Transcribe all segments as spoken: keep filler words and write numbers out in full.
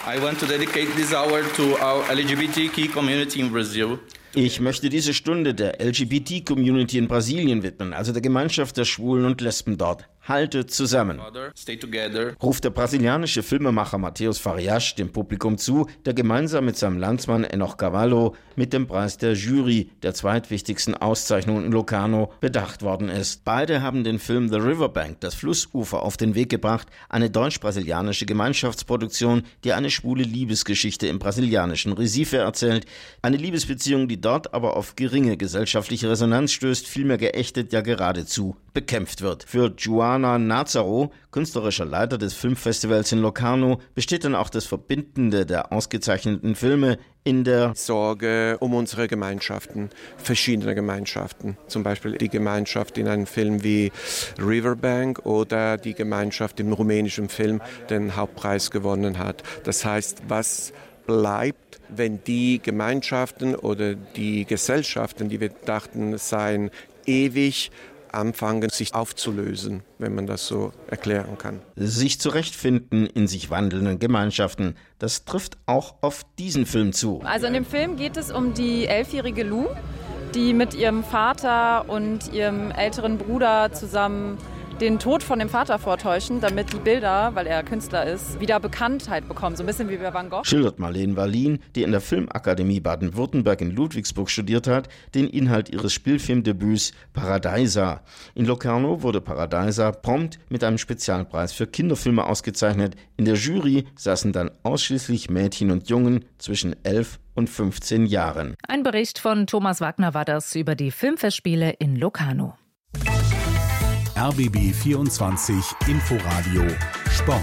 I want to dedicate this hour to our L G B T Q community in Brazil. Ich möchte diese Stunde der L G B T-Community in Brasilien widmen, also der Gemeinschaft der Schwulen und Lesben dort. Haltet zusammen, Stay together. ruft der brasilianische Filmemacher Matheus Farias dem Publikum zu, der gemeinsam mit seinem Landsmann Enoch Cavallo mit dem Preis der Jury, der zweitwichtigsten Auszeichnung in Locarno, bedacht worden ist. Beide haben den Film The Riverbank, das Flussufer, auf den Weg gebracht, eine deutsch-brasilianische Gemeinschaftsproduktion, die eine schwule Liebesgeschichte im brasilianischen Recife erzählt. Eine Liebesbeziehung, die dort aber auf geringe gesellschaftliche Resonanz stößt, vielmehr geächtet, ja geradezu bekämpft wird. Für Joana Nazaro, künstlerischer Leiter des Filmfestivals in Locarno, besteht dann auch das Verbindende der ausgezeichneten Filme in der Sorge um unsere Gemeinschaften, verschiedene Gemeinschaften. Zum Beispiel die Gemeinschaft in einem Film wie Riverbank oder die Gemeinschaft im rumänischen Film, den Hauptpreis gewonnen hat. Das heißt, was bleibt, wenn die Gemeinschaften oder die Gesellschaften, die wir dachten, seien ewig, anfangen, sich aufzulösen, wenn man das so erklären kann. Sich zurechtfinden in sich wandelnden Gemeinschaften. Das trifft auch auf diesen Film zu. Also in dem Film geht es um die elfjährige Lou, die mit ihrem Vater und ihrem älteren Bruder zusammen den Tod von dem Vater vortäuschen, damit die Bilder, weil er Künstler ist, wieder Bekanntheit bekommen. So ein bisschen wie bei Van Gogh. Schildert Marlene Wallin, die in der Filmakademie Baden-Württemberg in Ludwigsburg studiert hat, den Inhalt ihres Spielfilmdebüts Paradisa. In Locarno wurde Paradisa prompt mit einem Spezialpreis für Kinderfilme ausgezeichnet. In der Jury saßen dann ausschließlich Mädchen und Jungen zwischen elf und fünfzehn Jahren. Ein Bericht von Thomas Wagner war das über die Filmfestspiele in Locarno. R B B vierundzwanzig Inforadio Sport.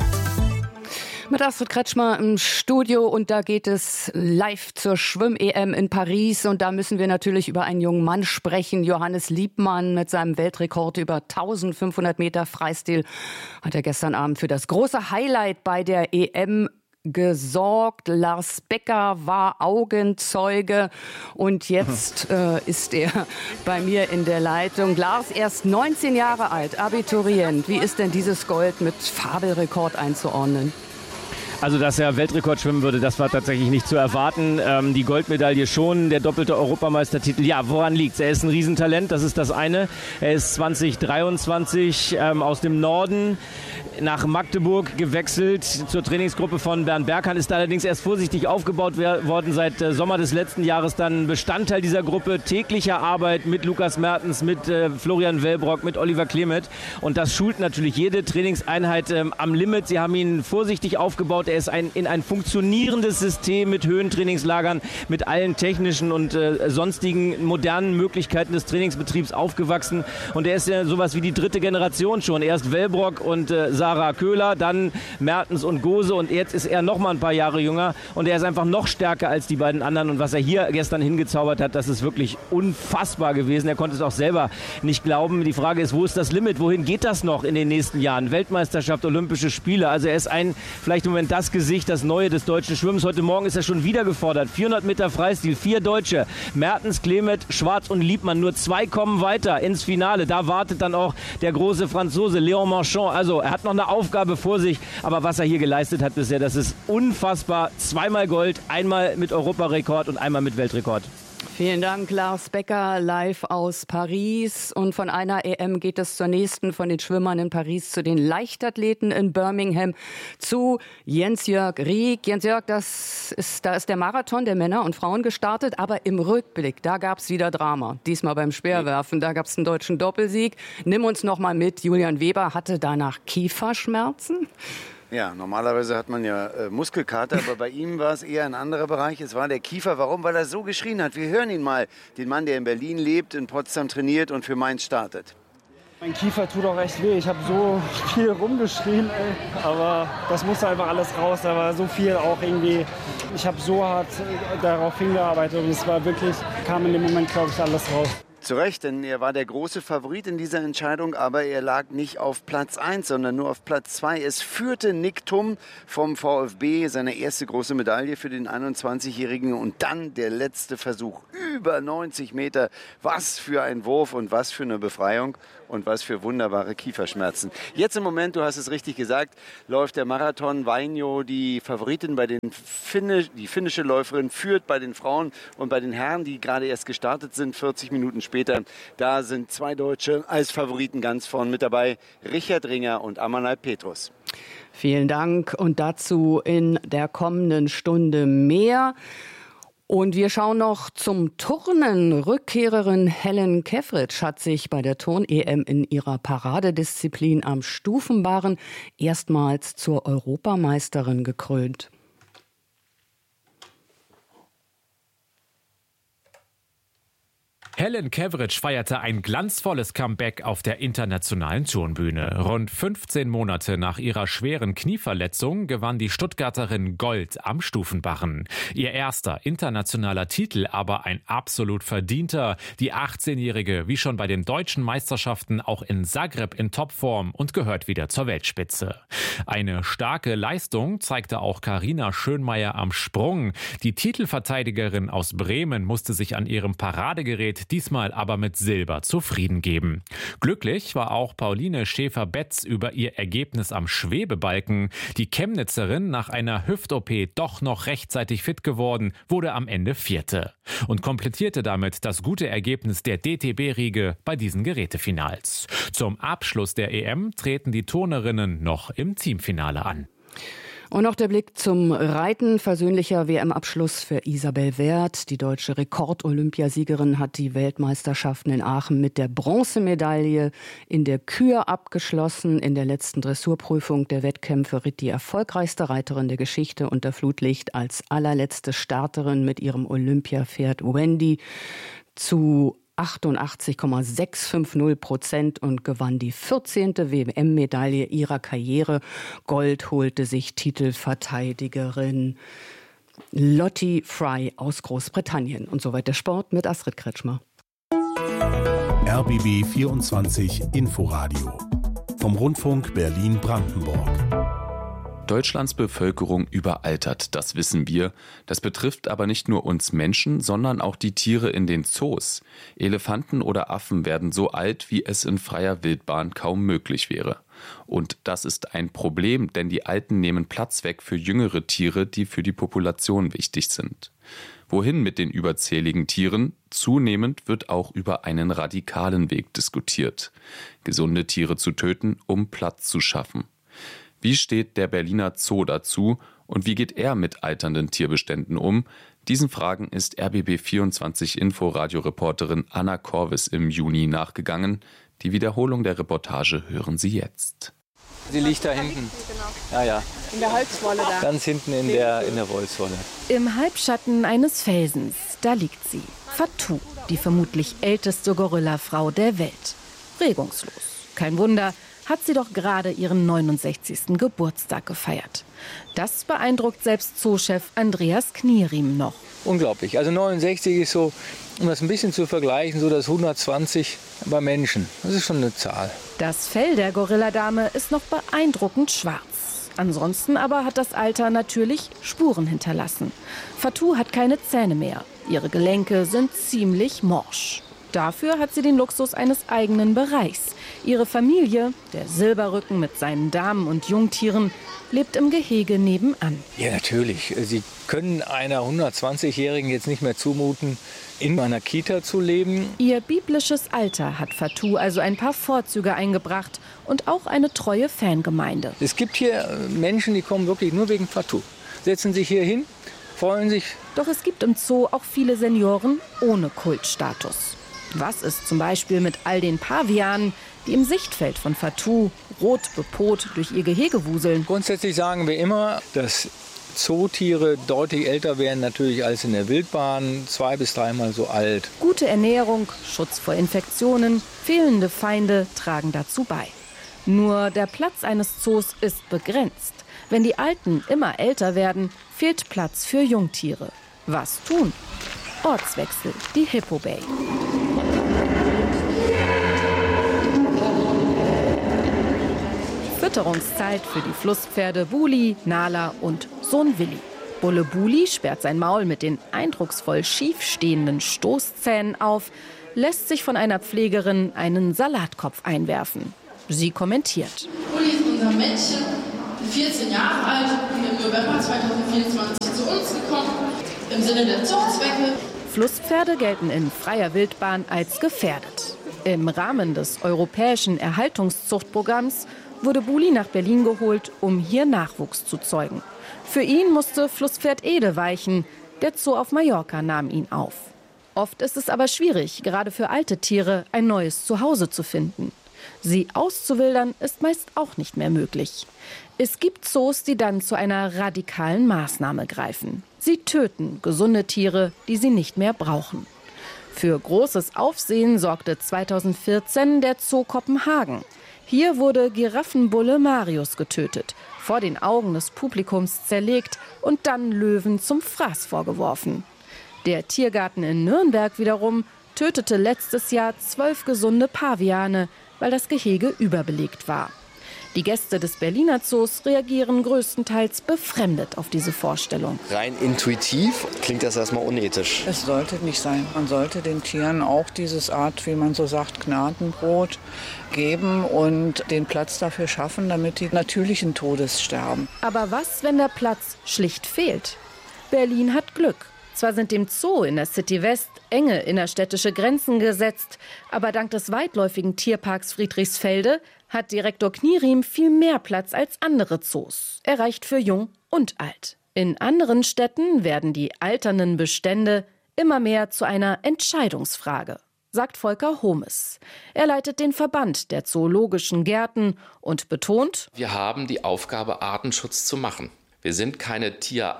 Mit Astrid Kretschmer im Studio und da geht es live zur Schwimm-E M in Paris und da müssen wir natürlich über einen jungen Mann sprechen. Johannes Liebmann mit seinem Weltrekord über eintausendfünfhundert Meter Freistil hat er gestern Abend für das große Highlight bei der E M gesorgt. Lars Becker war Augenzeuge und jetzt äh, ist er bei mir in der Leitung. Lars, erst neunzehn Jahre alt, Abiturient. Wie ist denn dieses Gold mit Fabelrekord einzuordnen? Also, dass er Weltrekord schwimmen würde, das war tatsächlich nicht zu erwarten. Ähm, die Goldmedaille schon, der doppelte Europameistertitel. Ja, woran liegt's? Er ist ein Riesentalent, das ist das eine. Er ist zwanzig dreiundzwanzig ähm, aus dem Norden nach Magdeburg gewechselt zur Trainingsgruppe von Bernd Berghahn, ist allerdings erst vorsichtig aufgebaut worden, seit äh, Sommer des letzten Jahres dann Bestandteil dieser Gruppe, täglicher Arbeit mit Lukas Mertens, mit äh, Florian Wellbrock, mit Oliver Klemet und das schult natürlich jede Trainingseinheit ähm, am Limit. Sie haben ihn vorsichtig aufgebaut, er ist ein, in ein funktionierendes System mit Höhentrainingslagern, mit allen technischen und äh, sonstigen modernen Möglichkeiten des Trainingsbetriebs aufgewachsen und er ist ja sowas wie die dritte Generation schon. Erst Wellbrock und äh, Sarah Köhler, dann Mertens und Gose und jetzt ist er noch mal ein paar Jahre jünger und er ist einfach noch stärker als die beiden anderen und was er hier gestern hingezaubert hat, das ist wirklich unfassbar gewesen. Er konnte es auch selber nicht glauben. Die Frage ist, wo ist das Limit? Wohin geht das noch in den nächsten Jahren? Weltmeisterschaft, Olympische Spiele. Also er ist ein, vielleicht im Moment das Gesicht, das Neue des deutschen Schwimmens. Heute Morgen ist er schon wieder gefordert. vierhundert Meter Freistil, vier Deutsche. Mertens, Klemet, Schwarz und Liebmann. Nur zwei kommen weiter ins Finale. Da wartet dann auch der große Franzose Léon Marchand. Also er hat noch eine Aufgabe vor sich, aber was er hier geleistet hat bisher, das ist unfassbar. Zweimal Gold, einmal mit Europarekord und einmal mit Weltrekord. Vielen Dank, Lars Becker, live aus Paris. Und von einer E M geht es zur nächsten, von den Schwimmern in Paris zu den Leichtathleten in Birmingham, zu Jens-Jörg Rieck. Jens-Jörg, das ist, da ist der Marathon der Männer und Frauen gestartet, aber im Rückblick, da gab es wieder Drama. Diesmal beim Speerwerfen, da gab es einen deutschen Doppelsieg. Nimm uns noch mal mit, Julian Weber hatte danach Kieferschmerzen. Ja, normalerweise hat man ja äh, Muskelkater, aber bei ihm war es eher ein anderer Bereich. Es war der Kiefer. Warum? Weil er so geschrien hat. Wir hören ihn mal, den Mann, der in Berlin lebt, in Potsdam trainiert und für Mainz startet. Mein Kiefer tut auch echt weh. Ich habe so viel rumgeschrien, ey. Aber das musste einfach alles raus. Da war so viel auch irgendwie. Ich habe so hart darauf hingearbeitet und es war wirklich, kam in dem Moment, glaube ich, alles raus. Zu Recht, denn er war der große Favorit in dieser Entscheidung, aber er lag nicht auf Platz eins, sondern nur auf Platz zwei. Es führte Nick Thum vom VfB, seine erste große Medaille für den einundzwanzigjährigen und dann der letzte Versuch, über neunzig Meter. Was für ein Wurf und was für eine Befreiung. und was für wunderbare Kieferschmerzen. Jetzt im Moment, du hast es richtig gesagt, läuft der Marathon. Vainio, die Favoritin bei den Finnisch, die finnische Läuferin, führt bei den Frauen und bei den Herren, die gerade erst gestartet sind, vierzig Minuten später. Da sind zwei Deutsche als Favoriten ganz vorn mit dabei, Richard Ringer und Amanal Petrus. Vielen Dank und dazu in der kommenden Stunde mehr. Und wir schauen noch zum Turnen. Rückkehrerin Helen Kefritsch hat sich bei der Turn-E M in ihrer Paradedisziplin am Stufenbarren erstmals zur Europameisterin gekrönt. Helen Kefritsch feierte ein glanzvolles Comeback auf der internationalen Turnbühne. Rund fünfzehn Monate nach ihrer schweren Knieverletzung gewann die Stuttgarterin Gold am Stufenbarren. Ihr erster internationaler Titel, aber ein absolut verdienter. Die achtzehnjährige, wie schon bei den deutschen Meisterschaften, auch in Zagreb in Topform und gehört wieder zur Weltspitze. Eine starke Leistung zeigte auch Carina Schönmeier am Sprung. Die Titelverteidigerin aus Bremen musste sich an ihrem Paradegerät diesmal aber mit Silber zufrieden geben. Glücklich war auch Pauline Schäfer-Betz über ihr Ergebnis am Schwebebalken. Die Chemnitzerin, nach einer Hüft-O P doch noch rechtzeitig fit geworden, wurde am Ende Vierte und komplettierte damit das gute Ergebnis der D T B-Riege bei diesen Gerätefinals. Zum Abschluss der E M treten die Turnerinnen noch im Teamfinale an. Und noch der Blick zum Reiten. Versöhnlicher W M-Abschluss für Isabel Werth. Die deutsche Rekord-Olympiasiegerin hat die Weltmeisterschaften in Aachen mit der Bronzemedaille in der Kür abgeschlossen. In der letzten Dressurprüfung der Wettkämpfe ritt die erfolgreichste Reiterin der Geschichte unter Flutlicht als allerletzte Starterin mit ihrem Olympiapferd Wendy zu achtundachtzig Komma sechshundertfünfzig Prozent und gewann die vierzehnte W M-Medaille ihrer Karriere. Gold holte sich Titelverteidigerin Lottie Fry aus Großbritannien. Und soweit der Sport mit Astrid Kretschmer. R B B vierundzwanzig Inforadio vom Rundfunk Berlin-Brandenburg. Deutschlands Bevölkerung überaltert, das wissen wir. Das betrifft aber nicht nur uns Menschen, sondern auch die Tiere in den Zoos. Elefanten oder Affen werden so alt, wie es in freier Wildbahn kaum möglich wäre. Und das ist ein Problem, denn die Alten nehmen Platz weg für jüngere Tiere, die für die Population wichtig sind. Wohin mit den überzähligen Tieren? Zunehmend wird auch über einen radikalen Weg diskutiert. Gesunde Tiere zu töten, um Platz zu schaffen. Wie steht der Berliner Zoo dazu und wie geht er mit alternden Tierbeständen um? Diesen Fragen ist R B B vierundzwanzig Inforadio-Reporterin Anna Korvis im Juni nachgegangen. Die Wiederholung der Reportage hören Sie jetzt. Sie liegt da hinten. Ja, ja. In der Holzwolle da. Ganz hinten in der, in der Holzwolle. Im Halbschatten eines Felsens, da liegt sie. Fatou, die vermutlich älteste Gorillafrau der Welt. Regungslos. Kein Wunder, hat sie doch gerade ihren neunundsechzigsten Geburtstag gefeiert. Das beeindruckt selbst Zoochef Andreas Knieriem noch. Unglaublich. Also neunundsechzig ist so, um das ein bisschen zu vergleichen, so das hundertzwanzig bei Menschen. Das ist schon eine Zahl. Das Fell der Gorilladame ist noch beeindruckend schwarz. Ansonsten aber hat das Alter natürlich Spuren hinterlassen. Fatou hat keine Zähne mehr. Ihre Gelenke sind ziemlich morsch. Dafür hat sie den Luxus eines eigenen Bereichs. Ihre Familie, der Silberrücken mit seinen Damen und Jungtieren, lebt im Gehege nebenan. Ja, natürlich. Sie können einer hundertzwanzigjährigen jetzt nicht mehr zumuten, in einer Kita zu leben. Ihr biblisches Alter hat Fatou also ein paar Vorzüge eingebracht und auch eine treue Fangemeinde. Es gibt hier Menschen, die kommen wirklich nur wegen Fatou. Setzen sich hier hin, freuen sich. Doch es gibt im Zoo auch viele Senioren ohne Kultstatus. Was ist zum Beispiel mit all den Pavianen, die im Sichtfeld von Fatou rot bepot durch ihr Gehege wuseln? Grundsätzlich sagen wir immer, dass Zootiere deutlich älter werden natürlich als in der Wildbahn, zwei bis dreimal so alt. Gute Ernährung, Schutz vor Infektionen, fehlende Feinde tragen dazu bei. Nur der Platz eines Zoos ist begrenzt. Wenn die Alten immer älter werden, fehlt Platz für Jungtiere. Was tun? Ortswechsel, die Hippo Bay. Fütterungszeit für die Flusspferde Buli, Nala und Sohn Willi. Bulle Buli sperrt sein Maul mit den eindrucksvoll schief stehenden Stoßzähnen auf. lässt sich von einer Pflegerin einen Salatkopf einwerfen. Sie kommentiert. Uli ist unser Mädchen, vierzehn Jahre alt, im November zweitausendvierundzwanzig zu uns gekommen, im Sinne der Zuchtzwecke. Flusspferde gelten in freier Wildbahn als gefährdet. Im Rahmen des europäischen Erhaltungszuchtprogramms wurde Buli nach Berlin geholt, um hier Nachwuchs zu zeugen. Für ihn musste Flusspferd Ede weichen. Der Zoo auf Mallorca nahm ihn auf. Oft ist es aber schwierig, gerade für alte Tiere ein neues Zuhause zu finden. Sie auszuwildern ist meist auch nicht mehr möglich. Es gibt Zoos, die dann zu einer radikalen Maßnahme greifen. Sie töten gesunde Tiere, die sie nicht mehr brauchen. Für großes Aufsehen sorgte zweitausendvierzehn der Zoo Kopenhagen. Hier wurde Giraffenbulle Marius getötet, vor den Augen des Publikums zerlegt und dann Löwen zum Fraß vorgeworfen. Der Tiergarten in Nürnberg wiederum tötete letztes Jahr zwölf gesunde Paviane, weil das Gehege überbelegt war. Die Gäste des Berliner Zoos reagieren größtenteils befremdet auf diese Vorstellung. Rein intuitiv klingt das erstmal unethisch. Es sollte nicht sein. Man sollte den Tieren auch dieses Art, wie man so sagt, Gnadenbrot geben und den Platz dafür schaffen, damit die natürlichen Todes sterben. Aber was, wenn der Platz schlicht fehlt? Berlin hat Glück. Zwar sind dem Zoo in der City West enge innerstädtische Grenzen gesetzt, aber dank des weitläufigen Tierparks Friedrichsfelde hat Direktor Knieriem viel mehr Platz als andere Zoos. Er reicht für jung und alt. In anderen Städten werden die alternden Bestände immer mehr zu einer Entscheidungsfrage, sagt Volker Homes. Er leitet den Verband der zoologischen Gärten und betont: Wir haben die Aufgabe, Artenschutz zu machen. Wir sind keine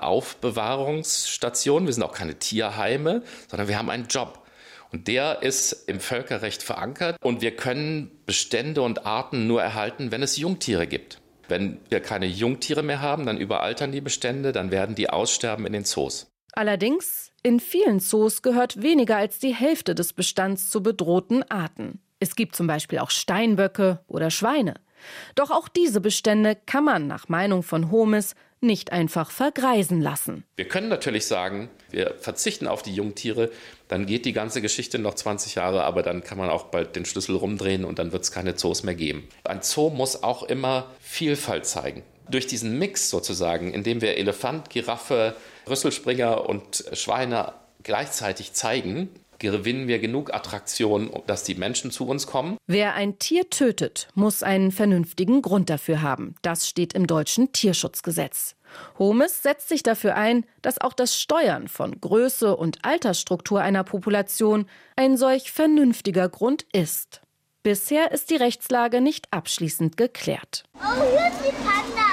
Tieraufbewahrungsstation, wir sind auch keine Tierheime, sondern wir haben einen Job. Und der ist im Völkerrecht verankert. Und wir können Bestände und Arten nur erhalten, wenn es Jungtiere gibt. Wenn wir keine Jungtiere mehr haben, dann überaltern die Bestände, dann werden die aussterben in den Zoos. Allerdings, in vielen Zoos gehört weniger als die Hälfte des Bestands zu bedrohten Arten. Es gibt zum Beispiel auch Steinböcke oder Schweine. Doch auch diese Bestände kann man nach Meinung von Homes nicht einfach vergreisen lassen. Wir können natürlich sagen, wir verzichten auf die Jungtiere, dann geht die ganze Geschichte noch zwanzig Jahre, aber dann kann man auch bald den Schlüssel rumdrehen und dann wird es keine Zoos mehr geben. Ein Zoo muss auch immer Vielfalt zeigen. Durch diesen Mix sozusagen, in dem wir Elefant, Giraffe, Rüsselspringer und Schweine gleichzeitig zeigen, gewinnen wir genug Attraktionen, dass die Menschen zu uns kommen. Wer ein Tier tötet, muss einen vernünftigen Grund dafür haben. Das steht im deutschen Tierschutzgesetz. Homes setzt sich dafür ein, dass auch das Steuern von Größe und Altersstruktur einer Population ein solch vernünftiger Grund ist. Bisher ist die Rechtslage nicht abschließend geklärt. Oh, hier ist die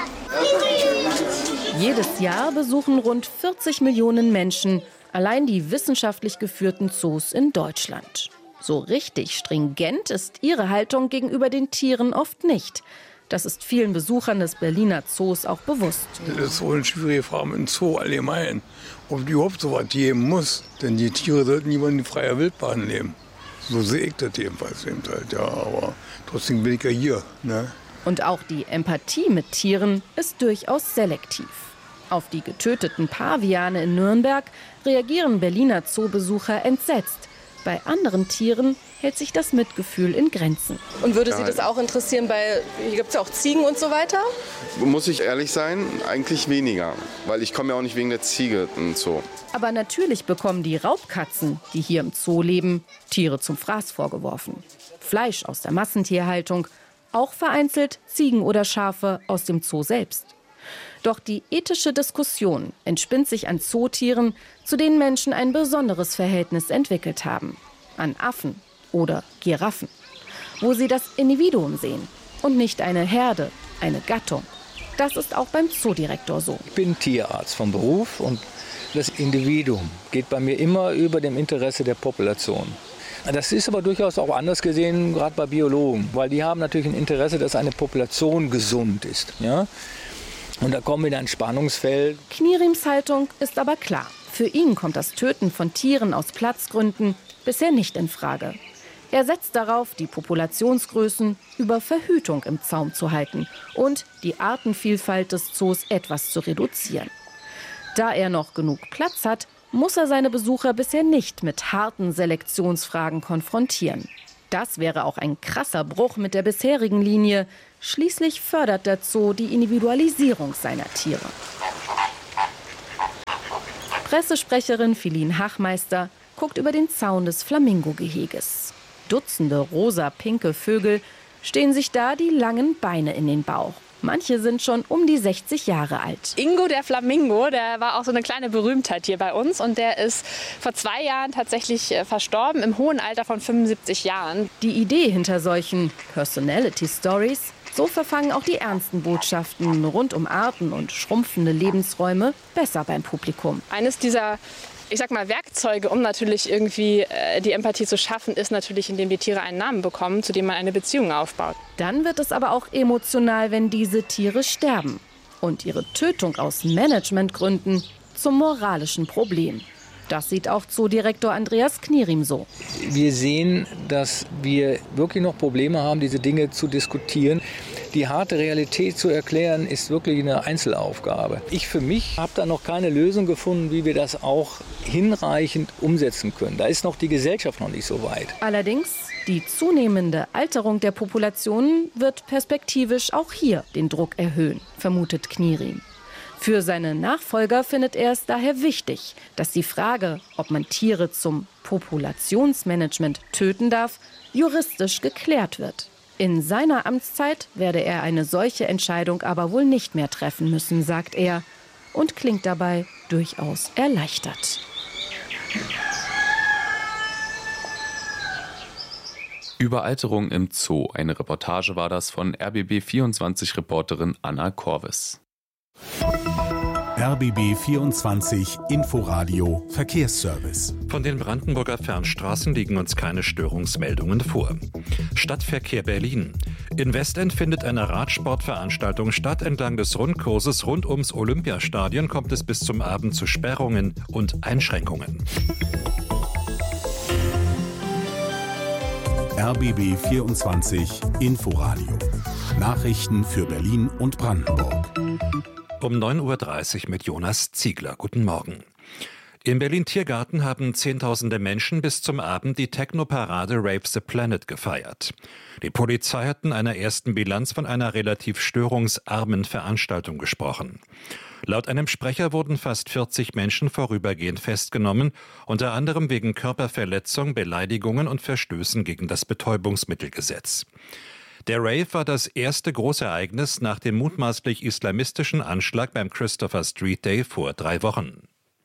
Panda. Jedes Jahr besuchen rund vierzig Millionen Menschen allein die wissenschaftlich geführten Zoos in Deutschland. So richtig stringent ist ihre Haltung gegenüber den Tieren oft nicht. Das ist vielen Besuchern des Berliner Zoos auch bewusst. Das ist so eine schwierige Frage im Zoo allgemein, ob die überhaupt so was geben muss. Denn die Tiere sollten lieber in freier Wildbahn leben. So sehe ich das jedenfalls eben halt, ja. Aber trotzdem bin ich ja hier, ne? Und auch die Empathie mit Tieren ist durchaus selektiv. Auf die getöteten Paviane in Nürnberg reagieren Berliner Zoobesucher entsetzt. Bei anderen Tieren hält sich das Mitgefühl in Grenzen. Und würde Sie das auch interessieren, bei, hier gibt es ja auch Ziegen und so weiter? Muss ich ehrlich sein, eigentlich weniger. Weil ich komme ja auch nicht wegen der Ziege in den Zoo. Aber natürlich bekommen die Raubkatzen, die hier im Zoo leben, Tiere zum Fraß vorgeworfen. Fleisch aus der Massentierhaltung, auch vereinzelt Ziegen oder Schafe aus dem Zoo selbst. Doch die ethische Diskussion entspinnt sich an Zootieren, zu denen Menschen ein besonderes Verhältnis entwickelt haben. An Affen oder Giraffen, wo sie das Individuum sehen und nicht eine Herde, eine Gattung. Das ist auch beim Zoodirektor so. Ich bin Tierarzt vom Beruf und das Individuum geht bei mir immer über dem Interesse der Population. Das ist aber durchaus auch anders gesehen, gerade bei Biologen, weil die haben natürlich ein Interesse, dass eine Population gesund ist. Ja? Und da kommen wir in ein Spannungsfeld. Knieriems Haltung ist aber klar. Für ihn kommt das Töten von Tieren aus Platzgründen bisher nicht in Frage. Er setzt darauf, die Populationsgrößen über Verhütung im Zaum zu halten und die Artenvielfalt des Zoos etwas zu reduzieren. Da er noch genug Platz hat, muss er seine Besucher bisher nicht mit harten Selektionsfragen konfrontieren. Das wäre auch ein krasser Bruch mit der bisherigen Linie. Schließlich fördert der Zoo die Individualisierung seiner Tiere. Pressesprecherin Feline Hachmeister guckt über den Zaun des Flamingo-Geheges. Dutzende rosa-pinke Vögel stehen sich da die langen Beine in den Bauch. Manche sind schon um die sechzig Jahre alt. Ingo, der Flamingo, der war auch so eine kleine Berühmtheit hier bei uns. Und der ist vor zwei Jahren tatsächlich verstorben, im hohen Alter von fünfundsiebzig Jahren. Die Idee hinter solchen Personality Stories: so verfangen auch die ernsten Botschaften rund um Arten und schrumpfende Lebensräume besser beim Publikum. Eines dieser, ich sag mal, Werkzeuge, um natürlich irgendwie äh, die Empathie zu schaffen, ist natürlich, indem die Tiere einen Namen bekommen, zu dem man eine Beziehung aufbaut. Dann wird es aber auch emotional, wenn diese Tiere sterben und ihre Tötung aus Managementgründen zum moralischen Problem. Das sieht auch Zoodirektor Andreas Knierim so. Wir sehen, dass wir wirklich noch Probleme haben, diese Dinge zu diskutieren. Die harte Realität zu erklären, ist wirklich eine Einzelaufgabe. Ich für mich habe da noch keine Lösung gefunden, wie wir das auch hinreichend umsetzen können. Da ist noch die Gesellschaft noch nicht so weit. Allerdings, die zunehmende Alterung der Populationen wird perspektivisch auch hier den Druck erhöhen, vermutet Knierim. Für seine Nachfolger findet er es daher wichtig, dass die Frage, ob man Tiere zum Populationsmanagement töten darf, juristisch geklärt wird. In seiner Amtszeit werde er eine solche Entscheidung aber wohl nicht mehr treffen müssen, sagt er, und klingt dabei durchaus erleichtert. Überalterung im Zoo. Eine Reportage war das von R B B vierundzwanzig-Reporterin Anna Korvis. R B B vierundzwanzig Inforadio Verkehrsservice. Von den Brandenburger Fernstraßen liegen uns keine Störungsmeldungen vor. Stadtverkehr Berlin. In Westend findet eine Radsportveranstaltung statt. Entlang des Rundkurses rund ums Olympiastadion kommt es bis zum Abend zu Sperrungen und Einschränkungen. R B B vierundzwanzig Inforadio. Nachrichten für Berlin und Brandenburg. Um neun Uhr dreißig mit Jonas Ziegler. Guten Morgen. Im Berlin-Tiergarten haben Zehntausende Menschen bis zum Abend die Techno-Parade Rave the Planet gefeiert. Die Polizei hat in einer ersten Bilanz von einer relativ störungsarmen Veranstaltung gesprochen. Laut einem Sprecher wurden fast vierzig Menschen vorübergehend festgenommen, unter anderem wegen Körperverletzung, Beleidigungen und Verstößen gegen das Betäubungsmittelgesetz. Der Rave war das erste große Ereignis nach dem mutmaßlich islamistischen Anschlag beim Christopher Street Day vor drei Wochen.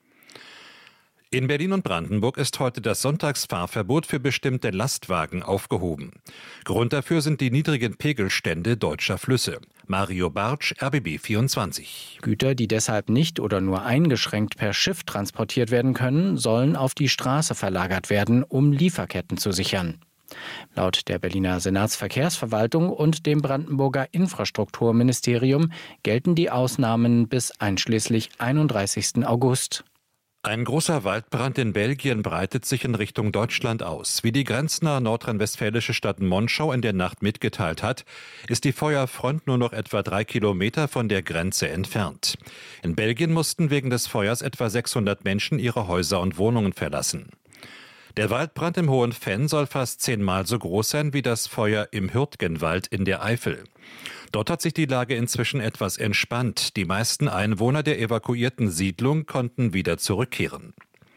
In Berlin und Brandenburg ist heute das Sonntagsfahrverbot für bestimmte Lastwagen aufgehoben. Grund dafür sind die niedrigen Pegelstände deutscher Flüsse. Mario Bartsch, R B B vierundzwanzig. Güter, die deshalb nicht oder nur eingeschränkt per Schiff transportiert werden können, sollen auf die Straße verlagert werden, um Lieferketten zu sichern. Laut der Berliner Senatsverkehrsverwaltung und dem Brandenburger Infrastrukturministerium gelten die Ausnahmen bis einschließlich einunddreißigsten August. Ein großer Waldbrand in Belgien breitet sich in Richtung Deutschland aus. Wie die grenznahe nordrhein-westfälische Stadt Monschau in der Nacht mitgeteilt hat, ist die Feuerfront nur noch etwa drei Kilometer von der Grenze entfernt. In Belgien mussten wegen des Feuers etwa sechshundert Menschen ihre Häuser und Wohnungen verlassen. Der Waldbrand im Hohen Venn soll fast zehnmal so groß sein wie das Feuer im Hürtgenwald in der Eifel. Dort hat sich die Lage inzwischen etwas entspannt. Die meisten Einwohner der evakuierten Siedlung konnten wieder zurückkehren.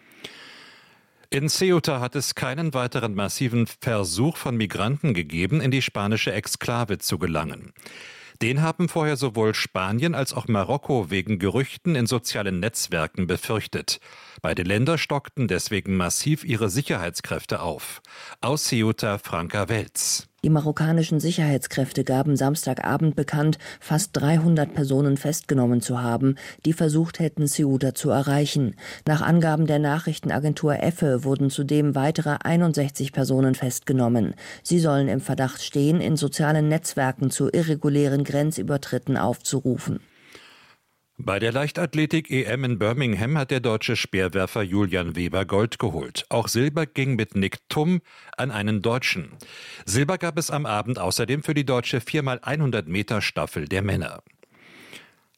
In Ceuta hat es keinen weiteren massiven Versuch von Migranten gegeben, in die spanische Exklave zu gelangen. Den haben vorher sowohl Spanien als auch Marokko wegen Gerüchten in sozialen Netzwerken befürchtet. Beide Länder stockten deswegen massiv ihre Sicherheitskräfte auf. Aus Ceuta Franka Welz. Die marokkanischen Sicherheitskräfte gaben Samstagabend bekannt, fast dreihundert Personen festgenommen zu haben, die versucht hätten, Ceuta zu erreichen. Nach Angaben der Nachrichtenagentur EFE wurden zudem weitere einundsechzig Personen festgenommen. Sie sollen im Verdacht stehen, in sozialen Netzwerken zu irregulären Grenzübertritten aufzurufen. Bei der Leichtathletik-E M in Birmingham hat der deutsche Speerwerfer Julian Weber Gold geholt. Auch Silber ging mit Nick Thum an einen Deutschen. Silber gab es am Abend außerdem für die deutsche vier mal hundert Meter Staffel der Männer.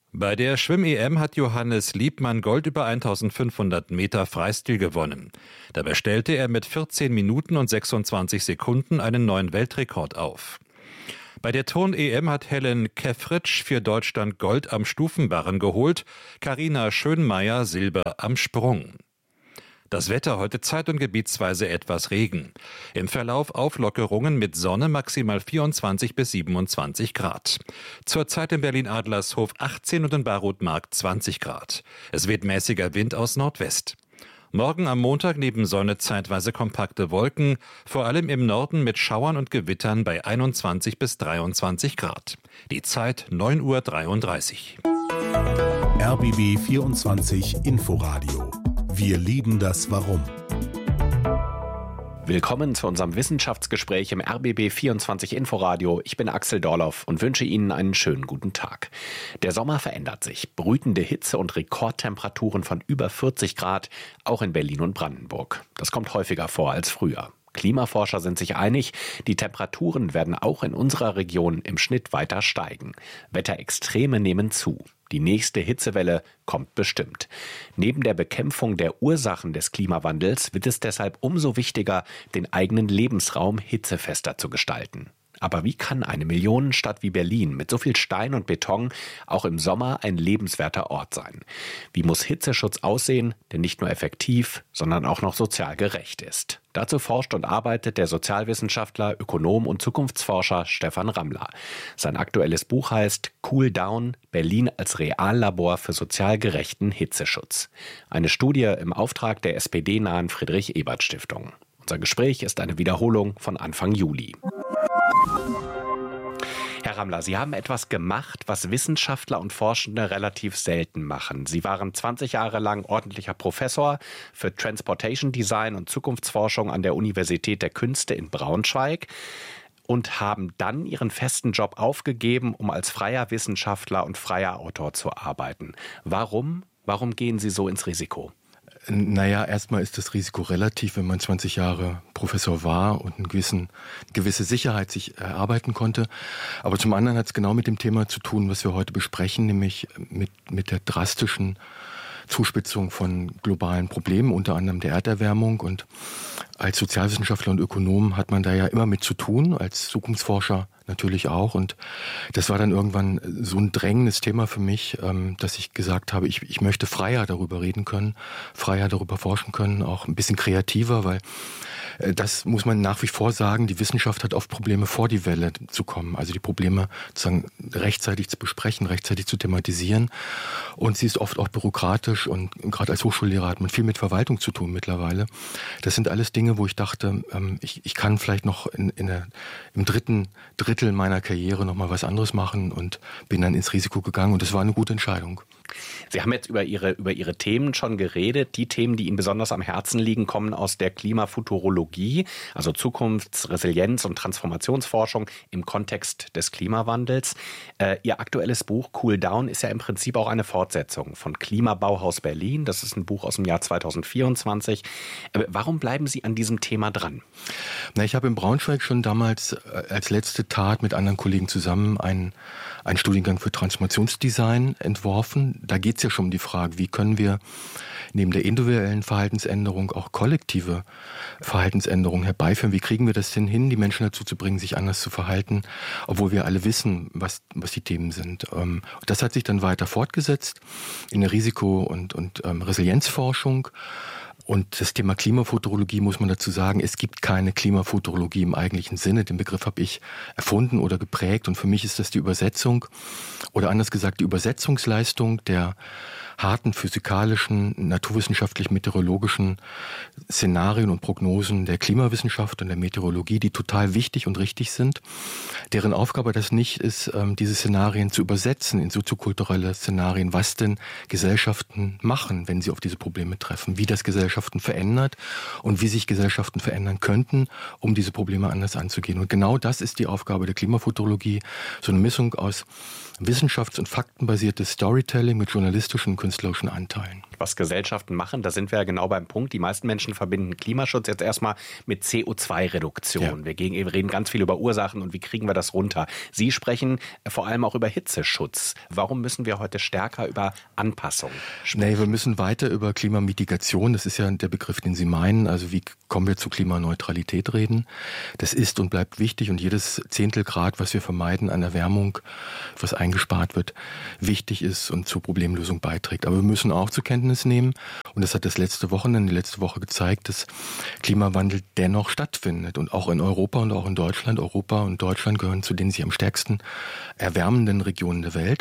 Bei der Schwimm-E M hat Johannes Liebmann Gold über eintausendfünfhundert Meter Freistil gewonnen. Dabei stellte er mit vierzehn Minuten und sechsundzwanzig Sekunden einen neuen Weltrekord auf. Bei der Turn-E M hat Helen Kefritsch für Deutschland Gold am Stufenbarren geholt, Carina Schönmeier Silber am Sprung. Das Wetter heute zeit- und gebietsweise etwas Regen. Im Verlauf Auflockerungen mit Sonne maximal vierundzwanzig bis siebenundzwanzig Grad. Zurzeit in Berlin-Adlershof achtzehn und in Baruth-Markt zwanzig Grad. Es weht mäßiger Wind aus Nordwest. Morgen am Montag neben Sonne zeitweise kompakte Wolken, vor allem im Norden mit Schauern und Gewittern bei einundzwanzig bis dreiundzwanzig Grad. Die Zeit neun Uhr dreiunddreißig. R B B vierundzwanzig Inforadio. Wir lieben das Warum. Willkommen zu unserem Wissenschaftsgespräch im R B B vierundzwanzig Inforadio. Ich bin Axel Dorloff und wünsche Ihnen einen schönen guten Tag. Der Sommer verändert sich. Brütende Hitze und Rekordtemperaturen von über vierzig Grad, auch in Berlin und Brandenburg. Das kommt häufiger vor als früher. Klimaforscher sind sich einig, die Temperaturen werden auch in unserer Region im Schnitt weiter steigen. Wetterextreme nehmen zu. Die nächste Hitzewelle kommt bestimmt. Neben der Bekämpfung der Ursachen des Klimawandels wird es deshalb umso wichtiger, den eigenen Lebensraum hitzefester zu gestalten. Aber wie kann eine Millionenstadt wie Berlin mit so viel Stein und Beton auch im Sommer ein lebenswerter Ort sein? Wie muss Hitzeschutz aussehen, der nicht nur effektiv, sondern auch noch sozial gerecht ist? Dazu forscht und arbeitet der Sozialwissenschaftler, Ökonom und Zukunftsforscher Stefan Rammler. Sein aktuelles Buch heißt Cool Down – Berlin als Reallabor für sozial gerechten Hitzeschutz. Eine Studie im Auftrag der S P D-nahen Friedrich-Ebert-Stiftung. Unser Gespräch ist eine Wiederholung von Anfang Juli. Herr Rammler, Sie haben etwas gemacht, was Wissenschaftler und Forschende relativ selten machen. Sie waren zwanzig Jahre lang ordentlicher Professor für Transportation Design und Zukunftsforschung an der Universität der Künste in Braunschweig und haben dann Ihren festen Job aufgegeben, um als freier Wissenschaftler und freier Autor zu arbeiten. Warum? Warum gehen Sie so ins Risiko? Naja, erstmal ist das Risiko relativ, wenn man zwanzig Jahre Professor war und eine gewissen, gewisse Sicherheit sich erarbeiten konnte. Aber zum anderen hat es genau mit dem Thema zu tun, was wir heute besprechen, nämlich mit, mit der drastischen Zuspitzung von globalen Problemen, unter anderem der Erderwärmung. Und als Sozialwissenschaftler und Ökonom hat man da ja immer mit zu tun, als Zukunftsforscher natürlich auch. Und das war dann irgendwann so ein drängendes Thema für mich, dass ich gesagt habe, ich, ich möchte freier darüber reden können, freier darüber forschen können, auch ein bisschen kreativer, weil das muss man nach wie vor sagen, die Wissenschaft hat oft Probleme, vor die Welle zu kommen. Also die Probleme sozusagen rechtzeitig zu besprechen, rechtzeitig zu thematisieren. Und sie ist oft auch bürokratisch und gerade als Hochschullehrer hat man viel mit Verwaltung zu tun mittlerweile. Das sind alles Dinge, wo ich dachte, ich, ich kann vielleicht noch in, in der, im dritten Drittel meiner Karriere noch mal was anderes machen und bin dann ins Risiko gegangen und das war eine gute Entscheidung. Sie haben jetzt über Ihre, über Ihre Themen schon geredet. Die Themen, die Ihnen besonders am Herzen liegen, kommen aus der Klimafuturologie, also Zukunfts-, Resilienz- und Transformationsforschung im Kontext des Klimawandels. Äh, Ihr aktuelles Buch Cool Down ist ja im Prinzip auch eine Fortsetzung von Klimabauhaus Berlin. Das ist ein Buch aus dem Jahr zweitausendvierundzwanzig. Äh, warum bleiben Sie an diesem Thema dran? Na, ich habe in Braunschweig schon damals als letzte Tat mit anderen Kollegen zusammen einen, einen Studiengang für Transformationsdesign entworfen. Da geht es ja schon um die Frage, wie können wir neben der individuellen Verhaltensänderung auch kollektive Verhaltensänderungen herbeiführen. Wie kriegen wir das denn hin, die Menschen dazu zu bringen, sich anders zu verhalten, obwohl wir alle wissen, was, was die Themen sind. Das hat sich dann weiter fortgesetzt in der Risiko- und, und ähm, Resilienzforschung. Und das Thema Klimafuturologie muss man dazu sagen, es gibt keine Klimafuturologie im eigentlichen Sinne. Den Begriff habe ich erfunden oder geprägt und für mich ist das die Übersetzung oder anders gesagt die Übersetzungsleistung der harten physikalischen, naturwissenschaftlich-meteorologischen Szenarien und Prognosen der Klimawissenschaft und der Meteorologie, die total wichtig und richtig sind, deren Aufgabe das nicht ist, diese Szenarien zu übersetzen in soziokulturelle Szenarien, was denn Gesellschaften machen, wenn sie auf diese Probleme treffen, wie das Gesellschaften verändert und wie sich Gesellschaften verändern könnten, um diese Probleme anders anzugehen. Und genau das ist die Aufgabe der Klimafuturologie, so eine Mischung aus wissenschafts- und faktenbasiertes Storytelling mit journalistischen und künstlerischen Anteilen. Was Gesellschaften machen, da sind wir ja genau beim Punkt. Die meisten Menschen verbinden Klimaschutz jetzt erstmal mit C O zwei Reduktion. Ja. Wir, gegen, wir reden ganz viel über Ursachen und wie kriegen wir das runter. Sie sprechen vor allem auch über Hitzeschutz. Warum müssen wir heute stärker über Anpassung sprechen? Nee, wir müssen weiter über Klimamitigation, das ist ja der Begriff, den Sie meinen, also wie kommen wir zu Klimaneutralität reden. Das ist und bleibt wichtig und jedes Zehntelgrad, was wir vermeiden an Erwärmung, was eingespart wird, wichtig ist und zur Problemlösung beiträgt. Aber wir müssen auch zur Kenntnis nehmen, und das hat das letzte Wochenende, die letzte Woche gezeigt, dass Klimawandel dennoch stattfindet und auch in Europa und auch in Deutschland. Europa und Deutschland gehören zu den sich am stärksten erwärmenden Regionen der Welt.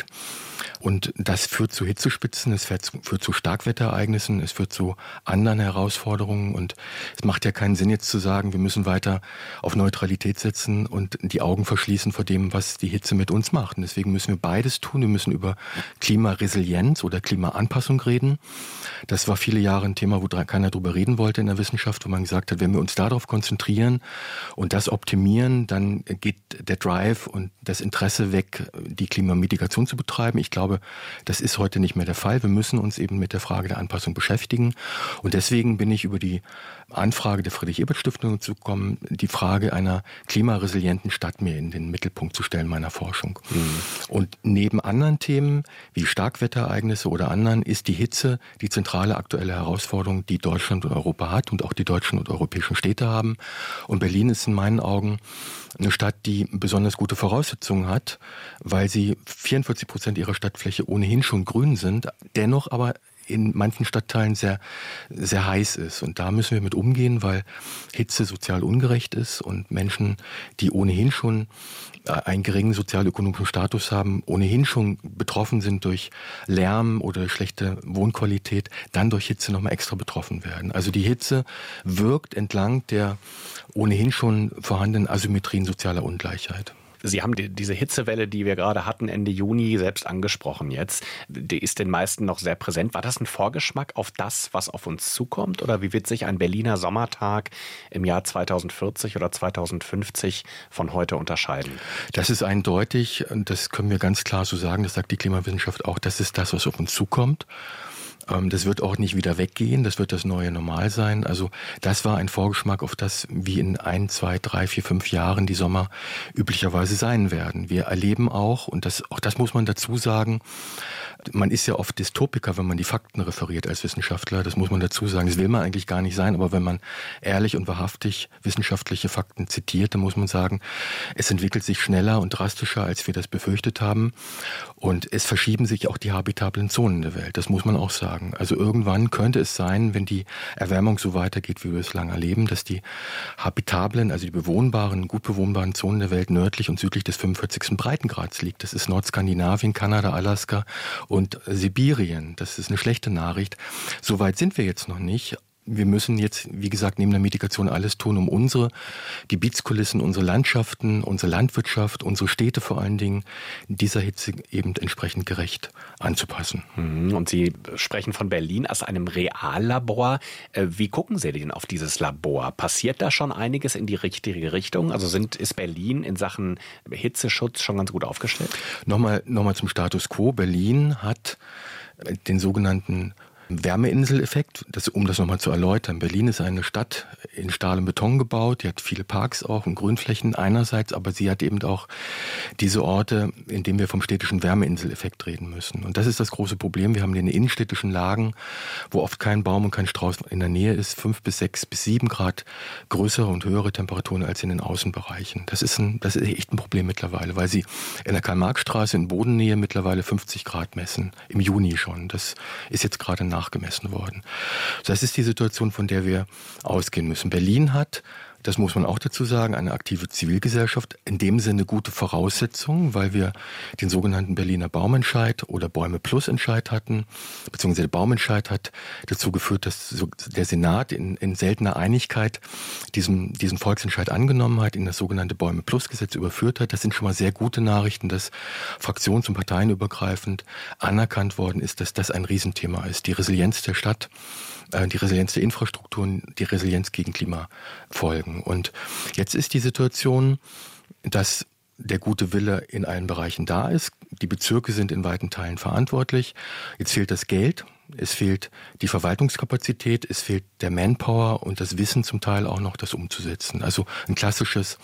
Und das führt zu Hitzespitzen, es führt zu, führt zu Starkwetterereignissen, es führt zu anderen Herausforderungen. Und es macht ja keinen Sinn jetzt zu sagen, wir müssen weiter auf Neutralität setzen und die Augen verschließen vor dem, was die Hitze mit uns macht. Und deswegen müssen wir beides tun. Wir müssen über Klimaresilienz oder Klimaanpassung reden. Das war viele Jahre ein Thema, wo keiner drüber reden wollte in der Wissenschaft, wo man gesagt hat, wenn wir uns darauf konzentrieren und das optimieren, dann geht der Drive und das Interesse weg, die Klimamitigation zu betreiben. Ich glaube, das ist heute nicht mehr der Fall. Wir müssen uns eben mit der Frage der Anpassung beschäftigen. Und deswegen bin ich über die Anfrage der Friedrich-Ebert-Stiftung zu kommen, die Frage einer klimaresilienten Stadt mir in den Mittelpunkt zu stellen meiner Forschung. Mhm. Und neben anderen Themen wie Starkwetterereignisse oder anderen ist die Hitze die zentrale aktuelle Herausforderung, die Deutschland und Europa hat und auch die deutschen und europäischen Städte haben. Und Berlin ist in meinen Augen eine Stadt, die besonders gute Voraussetzungen hat, weil sie vierundvierzig Prozent ihrer Stadtfläche ohnehin schon grün sind, dennoch aber in manchen Stadtteilen sehr, sehr heiß ist. Und da müssen wir mit umgehen, weil Hitze sozial ungerecht ist und Menschen, die ohnehin schon einen geringen sozialökonomischen Status haben, ohnehin schon betroffen sind durch Lärm oder schlechte Wohnqualität, dann durch Hitze nochmal extra betroffen werden. Also die Hitze wirkt entlang der ohnehin schon vorhandenen Asymmetrien sozialer Ungleichheit. Sie haben die, diese Hitzewelle, die wir gerade hatten Ende Juni, selbst angesprochen jetzt. Die ist den meisten noch sehr präsent. War das ein Vorgeschmack auf das, was auf uns zukommt? Oder wie wird sich ein Berliner Sommertag im Jahr zweitausendvierzig oder zweitausendfünfzig von heute unterscheiden? Das ist eindeutig, und das können wir ganz klar so sagen, das sagt die Klimawissenschaft auch, das ist das, was auf uns zukommt. Das wird auch nicht wieder weggehen, das wird das neue Normal sein. Also das war ein Vorgeschmack auf das, wie in ein, zwei, drei, vier, fünf Jahren die Sommer üblicherweise sein werden. Wir erleben auch, und das, auch das muss man dazu sagen, man ist ja oft Dystopiker, wenn man die Fakten referiert als Wissenschaftler, das muss man dazu sagen. Das will man eigentlich gar nicht sein, aber wenn man ehrlich und wahrhaftig wissenschaftliche Fakten zitiert, dann muss man sagen, es entwickelt sich schneller und drastischer, als wir das befürchtet haben. Und es verschieben sich auch die habitablen Zonen der Welt, das muss man auch sagen. Also irgendwann könnte es sein, wenn die Erwärmung so weitergeht, wie wir es lange erleben, dass die habitablen, also die bewohnbaren, gut bewohnbaren Zonen der Welt nördlich und südlich des fünfundvierzigsten Breitengrads liegt. Das ist Nordskandinavien, Kanada, Alaska und Sibirien. Das ist eine schlechte Nachricht. So weit sind wir jetzt noch nicht. Wir müssen jetzt, wie gesagt, neben der Mitigation alles tun, um unsere Gebietskulissen, unsere Landschaften, unsere Landwirtschaft, unsere Städte vor allen Dingen dieser Hitze eben entsprechend gerecht anzupassen. Und Sie sprechen von Berlin als einem Reallabor. Wie gucken Sie denn auf dieses Labor? Passiert da schon einiges in die richtige Richtung? Also sind, ist Berlin in Sachen Hitzeschutz schon ganz gut aufgestellt? Nochmal, nochmal zum Status quo. Berlin hat den sogenannten Wärmeinseleffekt, das, um das nochmal zu erläutern. Berlin ist eine Stadt in Stahl und Beton gebaut, die hat viele Parks auch und Grünflächen einerseits, aber sie hat eben auch diese Orte, in denen wir vom städtischen Wärmeinseleffekt reden müssen. Und das ist das große Problem. Wir haben in den innenstädtischen Lagen, wo oft kein Baum und kein Strauß in der Nähe ist, fünf bis sechs bis sieben Grad größere und höhere Temperaturen als in den Außenbereichen. Das ist ein, das ist echt ein Problem mittlerweile, weil sie in der Karl-Marx-Straße in Bodennähe mittlerweile fünfzig Grad messen, im Juni schon. Das ist jetzt gerade nach nachgemessen worden. Das ist die Situation, von der wir ausgehen müssen. Berlin hat, das muss man auch dazu sagen, eine aktive Zivilgesellschaft, in dem Sinne gute Voraussetzungen, weil wir den sogenannten Berliner Baumentscheid oder Bäume Plus Entscheid hatten, beziehungsweise der Baumentscheid hat dazu geführt, dass der Senat in, in seltener Einigkeit diesen, diesen Volksentscheid angenommen hat, in das sogenannte Bäume Plus Gesetz überführt hat. Das sind schon mal sehr gute Nachrichten, dass fraktions- und parteienübergreifend anerkannt worden ist, dass das ein Riesenthema ist. Die Resilienz der Stadt, die Resilienz der Infrastrukturen, die Resilienz gegen Klimafolgen. Und jetzt ist die Situation, dass der gute Wille in allen Bereichen da ist. Die Bezirke sind in weiten Teilen verantwortlich. Jetzt fehlt das Geld. es fehlt die Verwaltungskapazität, es fehlt der Manpower und das Wissen zum Teil auch noch, das umzusetzen. Also ein klassisches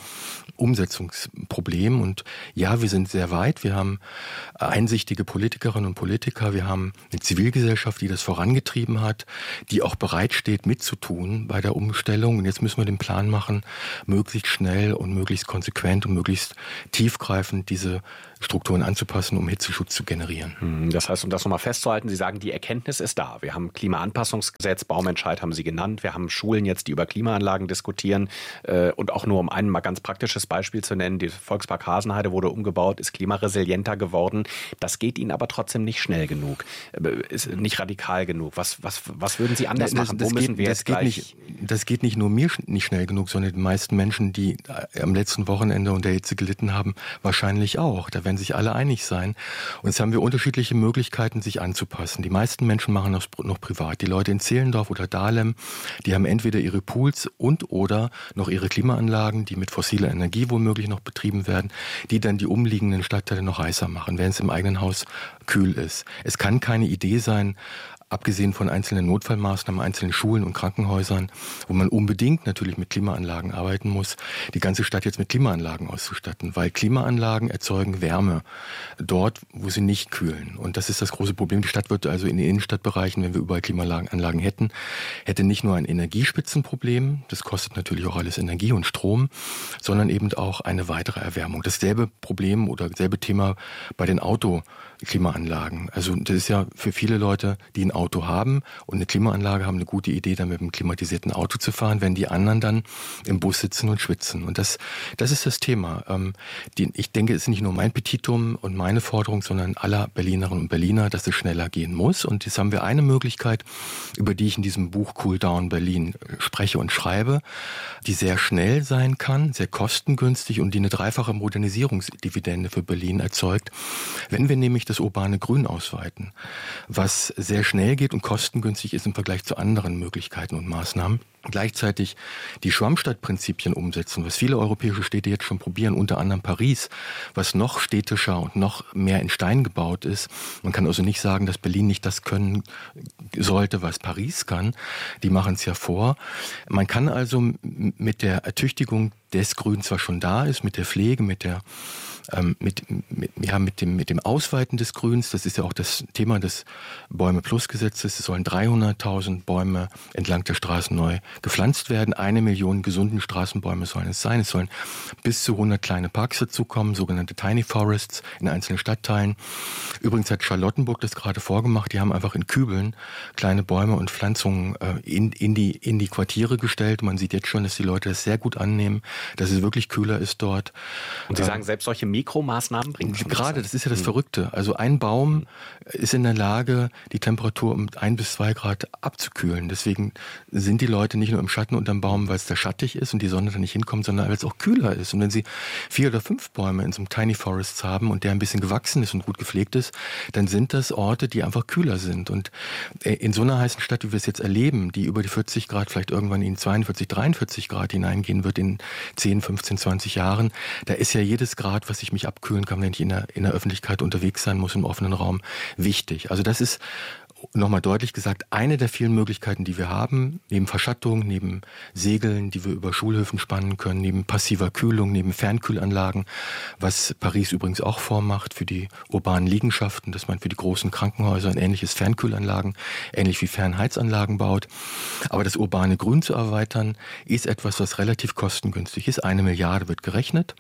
Umsetzungsproblem. Und ja, wir sind sehr weit. Wir haben einsichtige Politikerinnen und Politiker. Wir haben eine Zivilgesellschaft, die das vorangetrieben hat, die auch bereit steht, mitzutun bei der Umstellung. Und jetzt müssen wir den Plan machen, möglichst schnell und möglichst konsequent und möglichst tiefgreifend diese Strukturen anzupassen, um Hitzeschutz zu generieren. Das heißt, um das nochmal festzuhalten, Sie sagen, die Erkenntnis ist da. Wir haben Klimaanpassungsgesetz, Baumentscheid haben Sie genannt. Wir haben Schulen jetzt, die über Klimaanlagen diskutieren. Und auch nur um ein mal ganz praktisches Beispiel zu nennen, der Volkspark Hasenheide wurde umgebaut, ist klimaresilienter geworden. Das geht Ihnen aber trotzdem nicht schnell genug, ist nicht radikal genug. Was, was, was würden Sie anders das, machen? Das Wo müssen geht, wir das jetzt geht gleich... Nicht, das geht nicht nur mir nicht schnell genug, sondern die meisten Menschen, die am letzten Wochenende unter Hitze gelitten haben, wahrscheinlich auch. Da werden sich alle einig sein. Und jetzt haben wir unterschiedliche Möglichkeiten, sich anzupassen. Die meisten Menschen machen das noch privat. Die Leute in Zehlendorf oder Dahlem, die haben entweder ihre Pools und oder noch ihre Klimaanlagen, die mit fossiler Energie womöglich noch betrieben werden, die dann die umliegenden Stadtteile noch heißer machen, wenn es im eigenen Haus kühl ist. Es kann keine Idee sein, abgesehen von einzelnen Notfallmaßnahmen, einzelnen Schulen und Krankenhäusern, wo man unbedingt natürlich mit Klimaanlagen arbeiten muss, die ganze Stadt jetzt mit Klimaanlagen auszustatten, weil Klimaanlagen erzeugen Wärme dort, wo sie nicht kühlen. Und das ist das große Problem. Die Stadt wird also in den Innenstadtbereichen, wenn wir überall Klimaanlagen hätten, hätte nicht nur ein Energiespitzenproblem, das kostet natürlich auch alles Energie und Strom, sondern eben auch eine weitere Erwärmung. Dasselbe Problem oder dasselbe Thema bei den Autoklimaanlagen. Also das ist ja für viele Leute, die ein Auto haben und eine Klimaanlage haben, eine gute Idee, dann mit einem klimatisierten Auto zu fahren, wenn die anderen dann im Bus sitzen und schwitzen. Und das, das ist das Thema. Ähm, die, ich denke, es ist nicht nur mein Petitum und meine Forderung, sondern aller Berlinerinnen und Berliner, dass es schneller gehen muss. Und jetzt haben wir eine Möglichkeit, über die ich in diesem Buch Cool Down Berlin spreche und schreibe, die sehr schnell sein kann, sehr kostengünstig und die eine dreifache Modernisierungsdividende für Berlin erzeugt, wenn wir nämlich das urbane Grün ausweiten, was sehr schnell geht und kostengünstig ist im Vergleich zu anderen Möglichkeiten und Maßnahmen. Gleichzeitig die Schwammstadtprinzipien umsetzen, was viele europäische Städte jetzt schon probieren, unter anderem Paris, was noch städtischer und noch mehr in Stein gebaut ist. Man kann also nicht sagen, dass Berlin nicht das können sollte, was Paris kann. Die machen es ja vor. Man kann also mit der Ertüchtigung des Grüns, was schon da ist, mit der Pflege, mit der Ähm, mit, mit, ja, mit, dem, mit dem Ausweiten des Grüns, das ist ja auch das Thema des Bäume-Plus-Gesetzes, es sollen dreihunderttausend Bäume entlang der Straßen neu gepflanzt werden, eine Million gesunden Straßenbäume sollen es sein, es sollen bis zu hundert kleine Parks dazukommen, sogenannte Tiny Forests in einzelnen Stadtteilen. Übrigens hat Charlottenburg das gerade vorgemacht, die haben einfach in Kübeln kleine Bäume und Pflanzungen äh, in, in, die, in die Quartiere gestellt. Man sieht jetzt schon, dass die Leute das sehr gut annehmen, dass es wirklich kühler ist dort. Und Sie ähm, sagen, selbst solche Mikromaßnahmen bringen schon gerade, das ist ja das Verrückte. Also ein Baum ist in der Lage, die Temperatur um ein bis zwei Grad abzukühlen. Deswegen sind die Leute nicht nur im Schatten unterm Baum, weil es da schattig ist und die Sonne da nicht hinkommt, sondern weil es auch kühler ist. Und wenn Sie vier oder fünf Bäume in so einem Tiny Forest haben und der ein bisschen gewachsen ist und gut gepflegt ist, dann sind das Orte, die einfach kühler sind. Und in so einer heißen Stadt, wie wir es jetzt erleben, die über die vierzig Grad, vielleicht irgendwann in zweiundvierzig, dreiundvierzig Grad hineingehen wird in zehn, fünfzehn, zwanzig Jahren, da ist ja jedes Grad, was ich mich abkühlen kann, wenn ich in der, in der Öffentlichkeit unterwegs sein muss, im offenen Raum, wichtig. Also das ist, nochmal deutlich gesagt, eine der vielen Möglichkeiten, die wir haben, neben Verschattung, neben Segeln, die wir über Schulhöfen spannen können, neben passiver Kühlung, neben Fernkühlanlagen, was Paris übrigens auch vormacht für die urbanen Liegenschaften, dass man für die großen Krankenhäuser ein ähnliches Fernkühlanlagen, ähnlich wie Fernheizanlagen baut. Aber das urbane Grün zu erweitern, ist etwas, was relativ kostengünstig ist. Eine Milliarde wird gerechnet.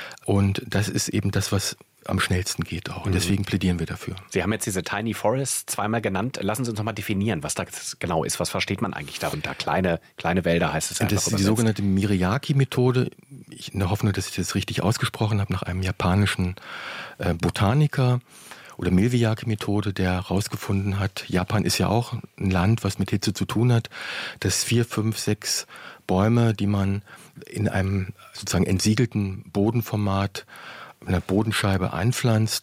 Und das ist eben das, was am schnellsten geht auch. Und deswegen plädieren wir dafür. Sie haben jetzt diese Tiny Forests zweimal genannt. Lassen Sie uns noch mal definieren, was das genau ist. Was versteht man eigentlich darunter? Kleine, kleine Wälder heißt es einfach. Das ist die sogenannte Miyazaki-Methode. Ich in der Hoffnung, dass ich das richtig ausgesprochen habe, nach einem japanischen äh, Botaniker oder Miyazaki-Methode, der herausgefunden hat, Japan ist ja auch ein Land, was mit Hitze zu tun hat, dass vier, fünf, sechs Bäume, die man in einem sozusagen entsiegelten Bodenformat, einer Bodenscheibe einpflanzt,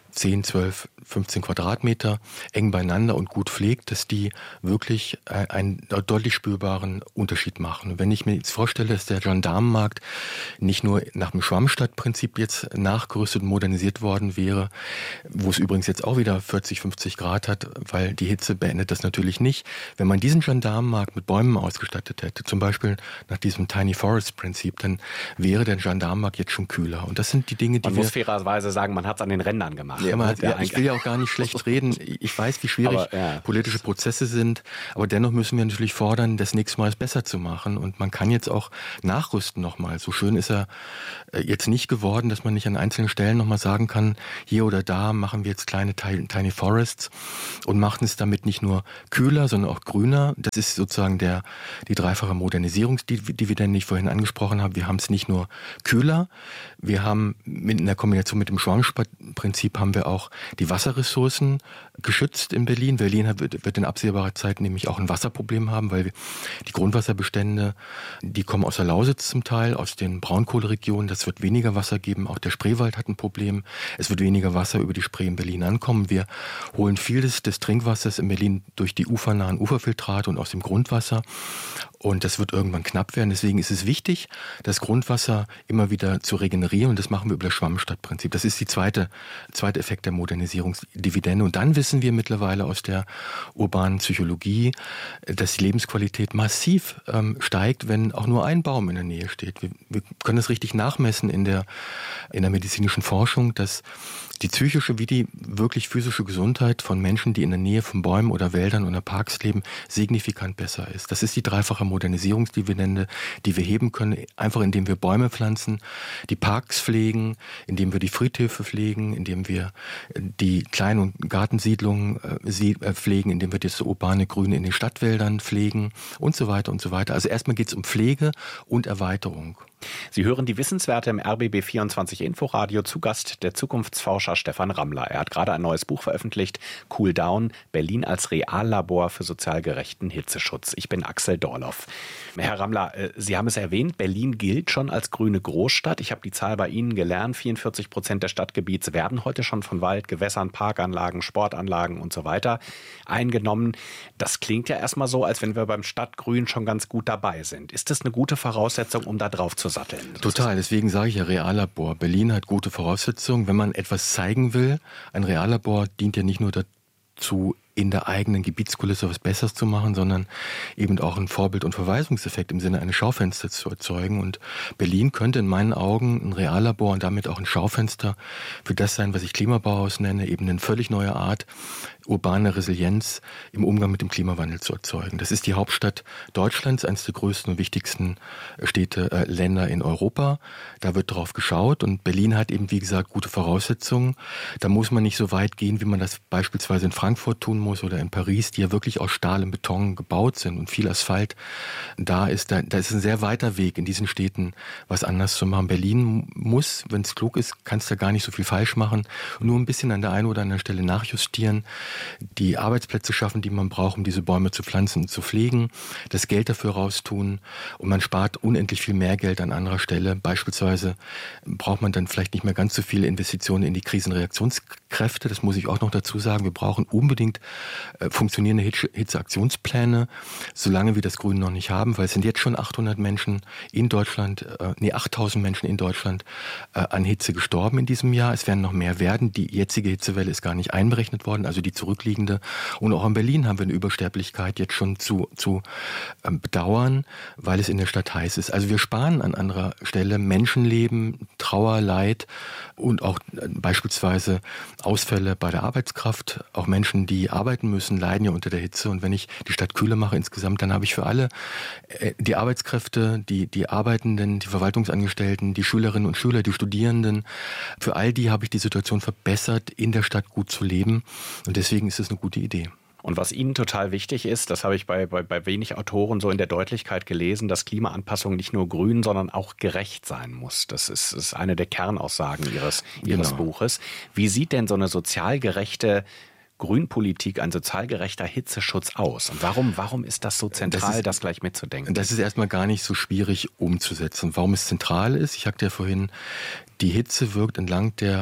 zehn, zwölf, fünfzehn Quadratmeter eng beieinander und gut pflegt, dass die wirklich einen deutlich spürbaren Unterschied machen. Wenn ich mir jetzt vorstelle, dass der Gendarmenmarkt nicht nur nach dem Schwammstadtprinzip jetzt nachgerüstet und modernisiert worden wäre, wo es übrigens jetzt auch wieder vierzig, fünfzig Grad hat, weil die Hitze beendet das natürlich nicht. Wenn man diesen Gendarmenmarkt mit Bäumen ausgestattet hätte, zum Beispiel nach diesem Tiny Forest Prinzip, dann wäre der Gendarmenmarkt jetzt schon kühler. Und das sind die Dinge, die man wir... muss fairerweise sagen, man hat es an den Rändern gemacht. Ja, man hat, ja, ich will ja auch gar nicht schlecht reden. Ich weiß, wie schwierig aber, ja. politische Prozesse sind, aber dennoch müssen wir natürlich fordern, das nächste Mal es besser zu machen. Und man kann jetzt auch nachrüsten nochmal. So schön ist er jetzt nicht geworden, dass man nicht an einzelnen Stellen nochmal sagen kann, hier oder da machen wir jetzt kleine Tiny Forests und machen es damit nicht nur kühler, sondern auch grüner. Das ist sozusagen der, die dreifache Modernisierungsdividende, die ich vorhin angesprochen habe. Wir haben es nicht nur kühler, wir haben in der Kombination mit dem Schwammstadtprinzip haben wir auch die Wasserressourcen geschützt in Berlin. Berlin wird, wird in absehbarer Zeit nämlich auch ein Wasserproblem haben, weil wir, die Grundwasserbestände, die kommen aus der Lausitz zum Teil, aus den Braunkohleregionen. Das wird weniger Wasser geben. Auch der Spreewald hat ein Problem. Es wird weniger Wasser über die Spree in Berlin ankommen. Wir holen viel des, des Trinkwassers in Berlin durch die ufernahen Uferfiltrate und aus dem Grundwasser. Und das wird irgendwann knapp werden. Deswegen ist es wichtig, das Grundwasser immer wieder zu regenerieren. Und das machen wir über das Schwammstadtprinzip. Das ist die zweite, zweite Effekt der Modernisierungsdividende. Und dann wissen wir mittlerweile aus der urbanen Psychologie, dass die Lebensqualität massiv ähm, steigt, wenn auch nur ein Baum in der Nähe steht. Wir, wir können das richtig nachmessen in der, in der medizinischen Forschung, dass die psychische wie die wirklich physische Gesundheit von Menschen, die in der Nähe von Bäumen oder Wäldern oder Parks leben, signifikant besser ist. Das ist die dreifache Modernisierungsdividende, die wir heben können, einfach indem wir Bäume pflanzen, die Parks pflegen, indem wir die Friedhöfe pflegen, indem wir die Klein- und Gartensiedlungen äh, pflegen, indem wir das urbane Grün in den Stadtwäldern pflegen und so weiter und so weiter. Also erstmal geht es um Pflege und Erweiterung. Sie hören die Wissenswerte im R B B vierundzwanzig Inforadio, zu Gast der Zukunftsforscher Stefan Rammler. Er hat gerade ein neues Buch veröffentlicht, Cool Down, Berlin als Reallabor für sozial gerechten Hitzeschutz. Ich bin Axel Dorloff. Herr Rammler, Sie haben es erwähnt, Berlin gilt schon als grüne Großstadt. Ich habe die Zahl bei Ihnen gelernt, vierundvierzig Prozent des Stadtgebiets werden heute schon von Wald, Gewässern, Parkanlagen, Sportanlagen und so weiter eingenommen. Das klingt ja erstmal so, als wenn wir beim Stadtgrün schon ganz gut dabei sind. Ist das eine gute Voraussetzung, um da drauf zu satteln? Total, deswegen sage ich ja Reallabor. Berlin hat gute Voraussetzungen. Wenn man etwas zeigen will, ein Reallabor dient ja nicht nur dazu, in der eigenen Gebietskulisse was Besseres zu machen, sondern eben auch einen Vorbild- und Verweisungseffekt im Sinne eines Schaufensters zu erzeugen. Und Berlin könnte in meinen Augen ein Reallabor und damit auch ein Schaufenster für das sein, was ich Klimabauhaus nenne, eben eine völlig neue Art, urbane Resilienz im Umgang mit dem Klimawandel zu erzeugen. Das ist die Hauptstadt Deutschlands, eines der größten und wichtigsten Städte, äh, Länder in Europa. Da wird drauf geschaut und Berlin hat eben, wie gesagt, gute Voraussetzungen. Da muss man nicht so weit gehen, wie man das beispielsweise in Frankfurt tun muss oder in Paris, die ja wirklich aus Stahl und Beton gebaut sind und viel Asphalt da ist. Da, da ist ein sehr weiter Weg in diesen Städten, was anders zu machen. Berlin muss, wenn es klug ist, kannst du gar nicht so viel falsch machen, nur ein bisschen an der einen oder anderen Stelle nachjustieren, die Arbeitsplätze schaffen, die man braucht, um diese Bäume zu pflanzen und zu pflegen, das Geld dafür raustun und man spart unendlich viel mehr Geld an anderer Stelle. Beispielsweise braucht man dann vielleicht nicht mehr ganz so viele Investitionen in die Krisenreaktionskräfte. Das muss ich auch noch dazu sagen. Wir brauchen unbedingt äh, funktionierende Hitzeaktionspläne, solange wir das Grün noch nicht haben, weil es sind jetzt schon achthundert Menschen in Deutschland, äh, nee, achttausend Menschen in Deutschland äh, an Hitze gestorben in diesem Jahr. Es werden noch mehr werden. Die jetzige Hitzewelle ist gar nicht einberechnet worden, also die zurückliegende. Und auch in Berlin haben wir eine Übersterblichkeit jetzt schon zu, zu ähm, bedauern, weil es in der Stadt heiß ist. Also wir sparen an anderer Stelle Menschenleben, Trauer, Leid und auch äh, beispielsweise Ausfälle bei der Arbeitskraft. Auch Menschen, die arbeiten müssen, leiden ja unter der Hitze. Und wenn ich die Stadt kühler mache insgesamt, dann habe ich für alle äh, die Arbeitskräfte, die, die Arbeitenden, die Verwaltungsangestellten, die Schülerinnen und Schüler, die Studierenden, für all die habe ich die Situation verbessert, in der Stadt gut zu leben. Und deswegen ist es eine gute Idee. Und was Ihnen total wichtig ist, das habe ich bei, bei, bei wenig Autoren so in der Deutlichkeit gelesen, dass Klimaanpassung nicht nur grün, sondern auch gerecht sein muss. Das ist, ist eine der Kernaussagen Ihres, Ihres genau. Buches. Wie sieht denn so eine sozial gerechte Grünpolitik, ein sozial gerechter Hitzeschutz aus? Und warum, warum ist das so zentral, das, ist, das gleich mitzudenken? Das ist erstmal gar nicht so schwierig umzusetzen. Warum es zentral ist, ich sagte ja vorhin, die Hitze wirkt entlang der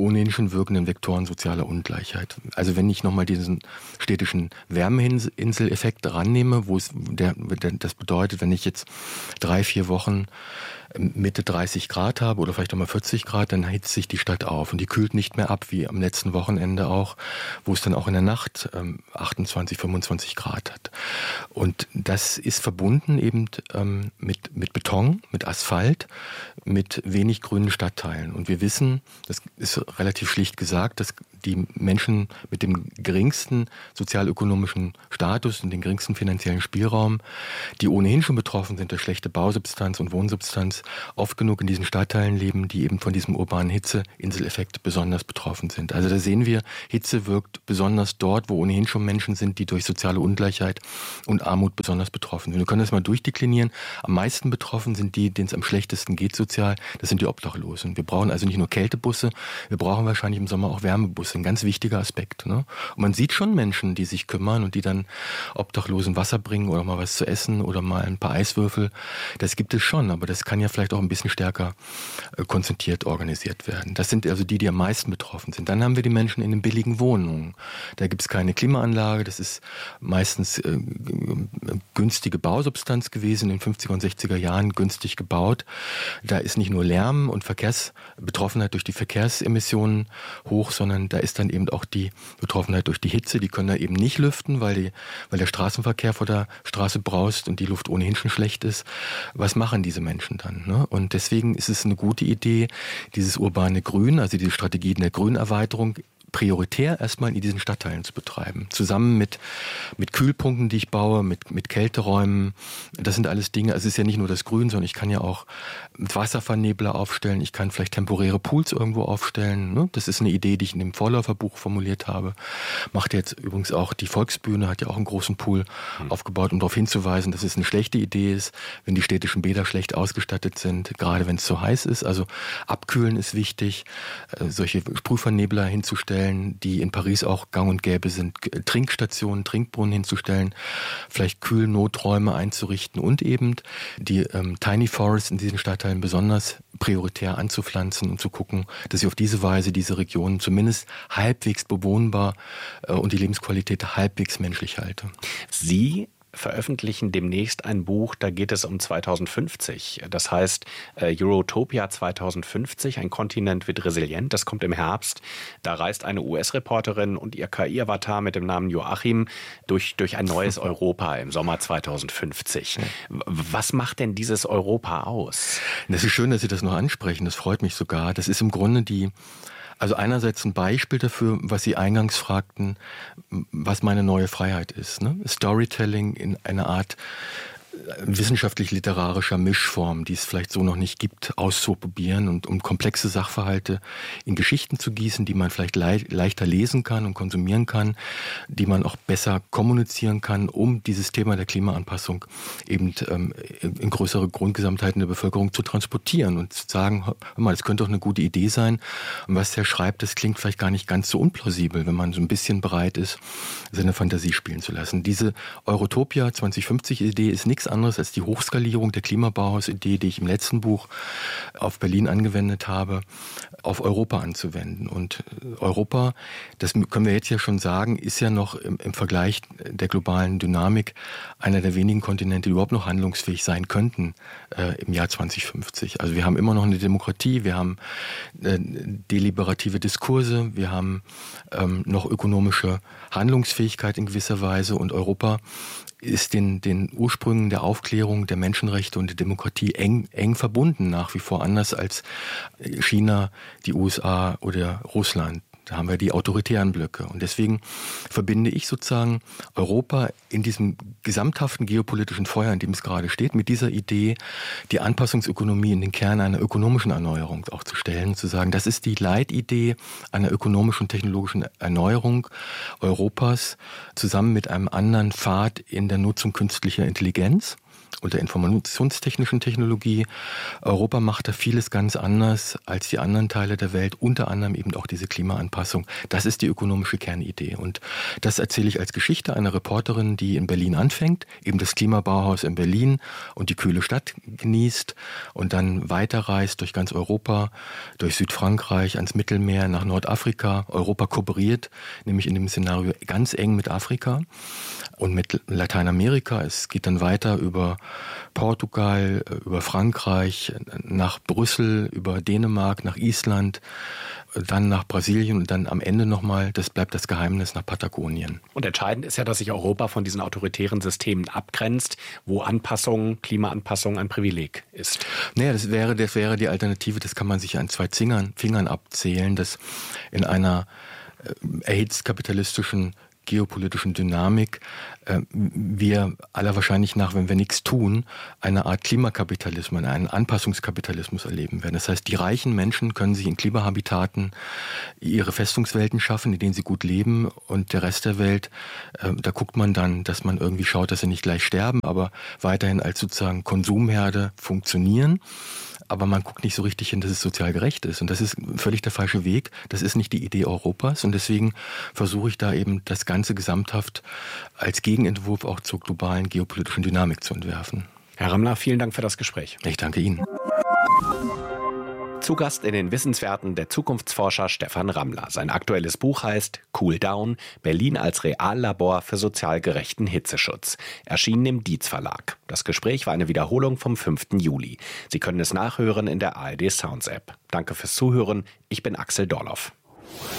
ohnehin schon wirkenden Vektoren sozialer Ungleichheit. Also wenn ich nochmal diesen städtischen Wärmeinseleffekt rannehme, wo es der, der, das bedeutet, wenn ich jetzt drei, vier Wochen Mitte dreißig Grad habe oder vielleicht auch mal vierzig Grad, dann hitzt sich die Stadt auf und die kühlt nicht mehr ab, wie am letzten Wochenende auch, wo es dann auch in der Nacht ähm, achtundzwanzig, fünfundzwanzig Grad hat. Und das ist verbunden eben ähm, mit, mit Beton, mit Asphalt, mit wenig grünen Stadtteilen. Und wir wissen, das ist relativ schlicht gesagt, dass die Menschen mit dem geringsten sozialökonomischen Status und dem geringsten finanziellen Spielraum, die ohnehin schon betroffen sind durch schlechte Bausubstanz und Wohnsubstanz, oft genug in diesen Stadtteilen leben, die eben von diesem urbanen Hitzeinseleffekt besonders betroffen sind. Also da sehen wir, Hitze wirkt besonders dort, wo ohnehin schon Menschen sind, die durch soziale Ungleichheit und Armut besonders betroffen sind. Wir können das mal durchdeklinieren. Am meisten betroffen sind die, denen es am schlechtesten geht sozial, das sind die Obdachlosen. Wir brauchen also nicht nur Kältebusse, wir brauchen wahrscheinlich im Sommer auch Wärmebusse. Ein ganz wichtiger Aspekt. Ne? Und man sieht schon Menschen, die sich kümmern und die dann Obdachlosen Wasser bringen oder mal was zu essen oder mal ein paar Eiswürfel. Das gibt es schon, aber das kann ja vielleicht auch ein bisschen stärker äh, konzentriert organisiert werden. Das sind also die, die am meisten betroffen sind. Dann haben wir die Menschen in den billigen Wohnungen. Da gibt es keine Klimaanlage, das ist meistens äh, günstige Bausubstanz gewesen, in den fünfziger und sechziger Jahren günstig gebaut. Da ist nicht nur Lärm und Verkehrsbetroffenheit durch die Verkehrsemissionen hoch, sondern da ist dann eben auch die Betroffenheit durch die Hitze. Die können da eben nicht lüften, weil, die, weil der Straßenverkehr vor der Straße braust und die Luft ohnehin schon schlecht ist. Was machen diese Menschen dann? Ne? Und deswegen ist es eine gute Idee, dieses urbane Grün, also die Strategien der Grünerweiterung, prioritär erstmal in diesen Stadtteilen zu betreiben. Zusammen mit, mit Kühlpunkten, die ich baue, mit, mit Kälteräumen. Das sind alles Dinge, also es ist ja nicht nur das Grün, sondern ich kann ja auch Wasservernebler aufstellen. Ich kann vielleicht temporäre Pools irgendwo aufstellen. Ne? Das ist eine Idee, die ich in dem Vorläuferbuch formuliert habe. Macht jetzt übrigens auch die Volksbühne, hat ja auch einen großen Pool mhm. aufgebaut, um darauf hinzuweisen, dass es eine schlechte Idee ist, wenn die städtischen Bäder schlecht ausgestattet sind, gerade wenn es zu heiß ist. Also abkühlen ist wichtig, äh, solche Sprühvernebler hinzustellen, die in Paris auch gang und gäbe sind, Trinkstationen, Trinkbrunnen hinzustellen, vielleicht Kühlnoträume einzurichten und eben die ähm, Tiny Forests in diesen Stadtteilen besonders prioritär anzupflanzen und zu gucken, dass ich auf diese Weise diese Regionen zumindest halbwegs bewohnbar äh, und die Lebensqualität halbwegs menschlich halte. Sie veröffentlichen demnächst ein Buch, da geht es um zweitausendfünfzig. Das heißt äh, Eurotopia zweitausendfünfzig, ein Kontinent wird resilient. Das kommt im Herbst. Da reist eine U S-Reporterin und ihr K I-Avatar mit dem Namen Joachim durch, durch ein neues Europa im Sommer zweitausendfünfzig. Was macht denn dieses Europa aus? Das ist schön, dass Sie das noch ansprechen. Das freut mich sogar. Das ist im Grunde die Also einerseits ein Beispiel dafür, was Sie eingangs fragten, was meine neue Freiheit ist. Ne? Storytelling in einer Art wissenschaftlich-literarischer Mischform, die es vielleicht so noch nicht gibt, auszuprobieren und um komplexe Sachverhalte in Geschichten zu gießen, die man vielleicht le- leichter lesen kann und konsumieren kann, die man auch besser kommunizieren kann, um dieses Thema der Klimaanpassung eben ähm, in größere Grundgesamtheiten der Bevölkerung zu transportieren und zu sagen, hör mal, das könnte doch eine gute Idee sein. Und was der schreibt, das klingt vielleicht gar nicht ganz so unplausibel, wenn man so ein bisschen bereit ist, seine Fantasie spielen zu lassen. Diese Eurotopia zweitausendfünfzig-Idee ist nichts anderes als die Hochskalierung der Klimabauhaus-Idee, die ich im letzten Buch auf Berlin angewendet habe, auf Europa anzuwenden. Und Europa, das können wir jetzt ja schon sagen, ist ja noch im, im Vergleich der globalen Dynamik einer der wenigen Kontinente, die überhaupt noch handlungsfähig sein könnten äh, im Jahr zweitausendfünfzig. Also wir haben immer noch eine Demokratie, wir haben äh, deliberative Diskurse, wir haben ähm, noch ökonomische Handlungsfähigkeit in gewisser Weise und Europa ist den, den Ursprüngen der Aufklärung, der Menschenrechte und der Demokratie eng, eng verbunden, nach wie vor anders als China, die U S A oder Russland. Da haben wir die autoritären Blöcke. Und deswegen verbinde ich sozusagen Europa in diesem gesamthaften geopolitischen Feuer, in dem es gerade steht, mit dieser Idee, die Anpassungsökonomie in den Kern einer ökonomischen Erneuerung auch zu stellen, zu sagen, das ist die Leitidee einer ökonomischen und technologischen Erneuerung Europas, zusammen mit einem anderen Pfad in der Nutzung künstlicher Intelligenz. und der informationstechnischen Technologie. Europa macht da vieles ganz anders als die anderen Teile der Welt, unter anderem eben auch diese Klimaanpassung. Das ist die ökonomische Kernidee. Und das erzähle ich als Geschichte einer Reporterin, die in Berlin anfängt, eben das Klimabauhaus in Berlin und die kühle Stadt genießt und dann weiterreist durch ganz Europa, durch Südfrankreich, ans Mittelmeer, nach Nordafrika. Europa kooperiert, nämlich in dem Szenario ganz eng mit Afrika und mit Lateinamerika. Es geht dann weiter über Portugal, über Frankreich, nach Brüssel, über Dänemark, nach Island, dann nach Brasilien und dann am Ende nochmal, das bleibt das Geheimnis, nach Patagonien. Und entscheidend ist ja, dass sich Europa von diesen autoritären Systemen abgrenzt, wo Anpassung, Klimaanpassung ein Privileg ist. Naja, das wäre, das wäre die Alternative, das kann man sich an zwei Fingern, Fingern abzählen, dass in einer erhitzt kapitalistischen geopolitischen Dynamik äh, wir aller Wahrscheinlich nach, wenn wir nichts tun, eine Art Klimakapitalismus, einen Anpassungskapitalismus erleben werden. Das heißt, die reichen Menschen können sich in Klimahabitaten ihre Festungswelten schaffen, in denen sie gut leben, und der Rest der Welt, äh, da guckt man dann, dass man irgendwie schaut, dass sie nicht gleich sterben, aber weiterhin als sozusagen Konsumherde funktionieren. Aber man guckt nicht so richtig hin, dass es sozial gerecht ist. Und das ist völlig der falsche Weg. Das ist nicht die Idee Europas. Und deswegen versuche ich da eben das Ganze gesamthaft als Gegenentwurf auch zur globalen geopolitischen Dynamik zu entwerfen. Herr Rammler, vielen Dank für das Gespräch. Ich danke Ihnen. Zu Gast in den Wissenswerten der Zukunftsforscher Stefan Rammler. Sein aktuelles Buch heißt Cool Down, Berlin als Reallabor für sozial gerechten Hitzeschutz. Erschienen im Dietz Verlag. Das Gespräch war eine Wiederholung vom fünften Juli. Sie können es nachhören in der A R D Sounds App. Danke fürs Zuhören. Ich bin Axel Dorloff.